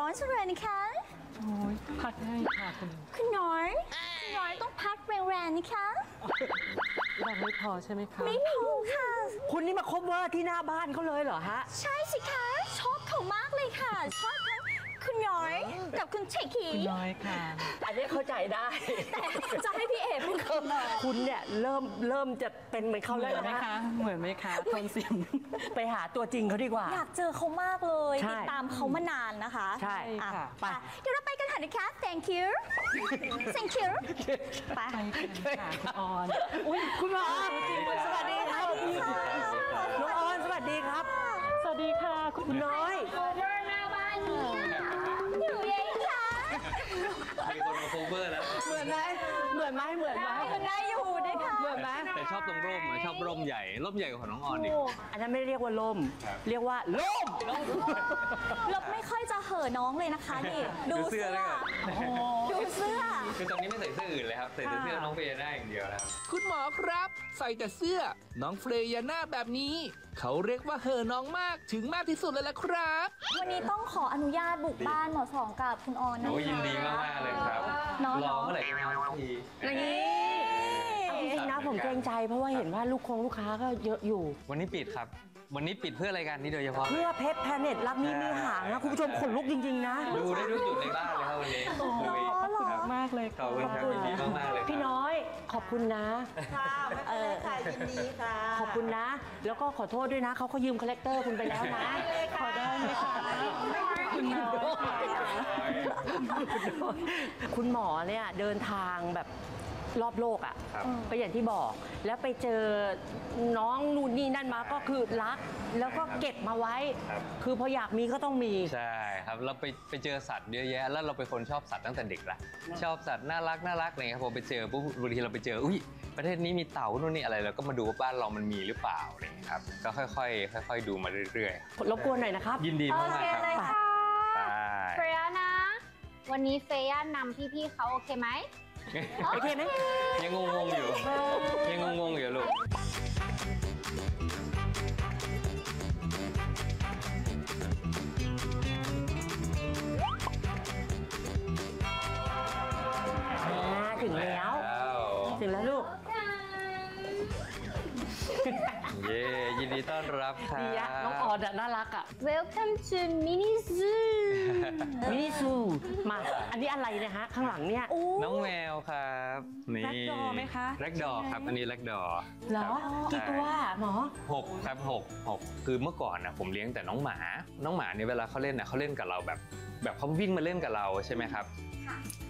ร้อนจังเลยนะคะโอ้ยพัดให้ค่ะคุณน้อยต้องพักแรงๆนะคะยังไม่พอใช่ไหมคะไม่พอค่ะคุณนี่มาคบเวอร์ที่หน้าบ้านเขาเลยเหรอฮะใช่สิคะชอบเขามากเลยค่ะ ชอบทั้งคุณน้อยกับคุณเชคคีคุณน้อยค่ะอันนี้เข้าใจได้แต่จะให้พี่เอ๋เป็นคนหน่อยคุณเนี่ยเริ่มจะเป็นเหมือนเขาเหมืแล้อวนไหมนะคะ เหมือนไหมคะโทนเสียงไปหาตัวจริงเขาดีกว่าอยากเจอเขามากเลยใช่ติดตามเขามานานนะคะใช่อ่ค่ะไปเดี๋ยวเราไปกันค่ะนะคะ thank you thank you ไปไปกันค่ะคุณออนอุ้ยคุณหมอสวัสดีครับสวัสดีค่ะน้องออนสวัสดีครับสวัสดีค่ะคุณคุณน้อยโอเวอร์หน้าบ้านเนี่ยอยู่เองค่ะมีคนมาโคเวอร์แล้วเหมือนไหมเหมือนไหมเหมือนไหมคุณได้อยู่ด้วยค่ะเหมือนไหมแต่ชอบตรงร่มอะชอบร่มใหญ่กว่าของน้องออนอีกอันนั้นไม่เรียกว่าล่มครับเรียกว่าล่มลบไม่ค่อยจะเห่อน้องเลยนะคะนี่ดูเสื้อเลยครับดูเสื้อคือตอนนี้ไม่ใส่เสื้ออื่นเลยครับ ใส่แต่เสื้อน้องเฟย์ได้อย่างเดียวนะครับคุณหมอครับ ใส่แต่เสื้อ น้องเฟรยาน่าแบบนี้ เขาเรียกว่าเห่อน้องมากถึงมากที่สุดเลยละครับวันนี้ต้องขออนุญาตบุกบ้านหมอสองกับคุณออนนะคะโอ้ยินดีมากๆเลยครับเนาะรอเมื่อไหร่จะมาสักทีนี่เอาจริงๆนะผมเกรงใจเพราะว่าเห็นว่าลูกค้าก็เยอะอยู่วันนี้ปิดครับ วันนี้ปิดเพื่อรายการนี้โดยเฉพาะเพื่อเพชรแพเน็ตรักนี้มีหางนะคุณผู้ชมขนลุกจริงๆนะดูได้ทุกจุดในบ้านเลยครับวันนี้ลุยขอบคุณมากเลยขอบคุณครับยินดีมากๆเลยครับพี่น้อยขอบคุณนะค่ะไม่เป็นไรค่ะยินดีค่ะขอบคุณนะ แล้วก็ขอโทษด้วยนะเขายืมคาแรคเตอร์คุณไปแล้วนะขอได้ไหมคะคุณน้อยคุณหมอเนี่ยเดินทางแบบรอบโลกอ่ะครับก็อย่างที่บอก แล้วไปเจอน้องนู่นนี่นั่นมาก็คือรัก แล้วก็เก็บมาไว้ครับคือพออยากมีก็ต้องมีใช่ครับเราไปเจอสัตว์เยอะแยะ แล้วเราเป็นคนชอบสัตว์ตั้งแต่เด็กละชอบสัตว์น่ารักอะไรเงี้ยครับพอไปเจอปุ๊บบางทีเราไปเจออุ้ยประเทศนี้มีเต่านู่นนี่อะไรเราก็มาดูว่าบ้านเรามันมีหรือเปล่าอะไรเงี้ยครับก็ค่อยๆดูมาเรื่อยรบกวนหน่อยนะครับๆ ยินดีมากๆครับเลยค่ะใช่เฟรยานะ วันนี้เฟย่านำพี่ๆเขาโอเคไหมโอเคไหมยังงงๆอยู่ลูกถึงแล้ว ถึงแล้วลูกเย้ยินดีต้อนรับครับดีอะน้องออดอะน่ารักอะ Welcome to Mini Zoo มินิซูมา อันนี้อะไรเนะฮะ ข้างหลังเนี่ยน้องแมวครับนี่แร็คดอร์ไหมคะแร็คดอร์ครับอันนี้แร็คดอร์เหรอ กี่ตัวหมอ 6ครับ6คือเมื่อก่อนนะผมเลี้ยงแต่น้องหมาเนี่ยเวลาเขาเล่นนะเขาเล่นกับเราแบบเขาวิ่งมาเล่นกับเราใช่ไหมครับ